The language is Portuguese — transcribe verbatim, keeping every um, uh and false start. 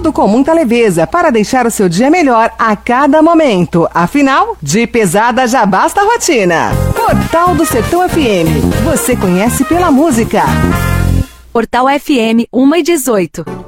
Tudo com muita leveza para deixar o seu dia melhor a cada momento. Afinal, de pesada já basta a rotina. Portal do Sertão F M. Você conhece pela música. Portal F M, uma e dezoito.